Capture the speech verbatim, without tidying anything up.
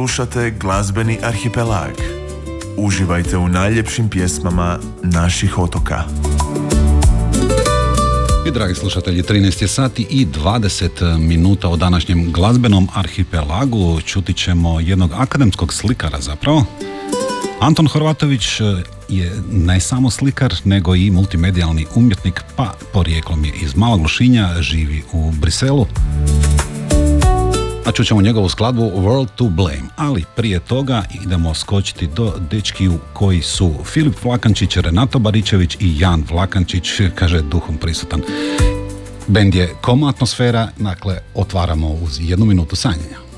slušate Glazbeni arhipelag. Uživajte u najljepšim pjesmama naših otoka. I dragi slušatelji, trinaest je sati i dvadeset minuta o današnjem glazbenom arhipelagu. Čuti ćemo jednog akademskog slikara zapravo. Anton Horvatović je ne samo slikar, nego i multimedijalni umjetnik, pa porijeklom je iz Malog Lošinja, živi u Briselu. A čućemo njegovu skladbu World to Blame, ali prije toga idemo skočiti do dečkiju koji su Filip Vlakančić, Renato Baričević i Jan Vlakančić, kaže duhom prisutan. Bend je Koma atmosfera, dakle otvaramo uz jednu minutu sanjanja.